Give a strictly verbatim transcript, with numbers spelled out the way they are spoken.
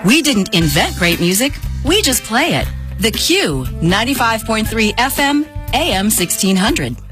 We didn't invent great music, we just play it. The Q, ninety-five point three F M, A M sixteen hundred.